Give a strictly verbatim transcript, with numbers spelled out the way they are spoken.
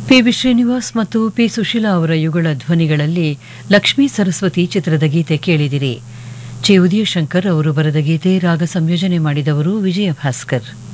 P V Srinivas ಮತ್ತು P Sushila ಅವರ ಯುಗಳ ಧ್ವನಿಗಳಲ್ಲಿ ಲಕ್ಷ್ಮೀ ಸರಸ್ವತಿ ಚಿತ್ರದ ಗೀತೆ ಕೇಳಿದಿರಿ. ಚಿ ಉದಯಶಂಕರ್ ಅವರು ಬರೆದ ಗೀತೆ, ರಾಗ ಸಂಯೋಜನೆ ಮಾಡಿದವರು ವಿಜಯ ಭಾಸ್ಕರ್.